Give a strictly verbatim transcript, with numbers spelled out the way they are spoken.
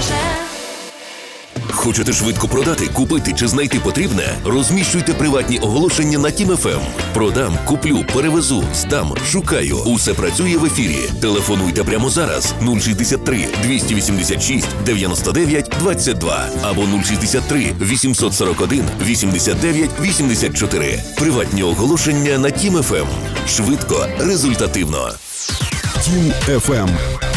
допоможе. Хочете швидко продати, купити чи знайти потрібне? Розміщуйте приватні оголошення на Тім еф ем. Продам, куплю, перевезу, здам, шукаю. Усе працює в ефірі. Телефонуйте прямо зараз нуль шістдесят три двісті вісімдесят шість дев'яносто дев'ять двадцять два або нуль шістдесят три вісімсот сорок один вісімдесят дев'ять вісімдесят чотири. Приватні оголошення на Тім еф ем. Швидко, результативно. Тім еф ем.